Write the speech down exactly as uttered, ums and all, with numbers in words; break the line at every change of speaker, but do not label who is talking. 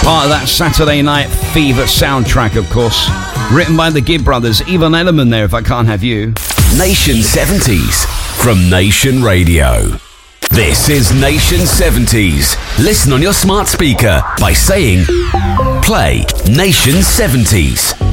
Part of that Saturday Night Fever soundtrack, of course. Written by the Gibb brothers. Ivan Ellerman there, If I Can't Have You.
Nation seventies from Nation Radio. This is Nation seventies. Listen on your smart speaker by saying, play Nation seventies.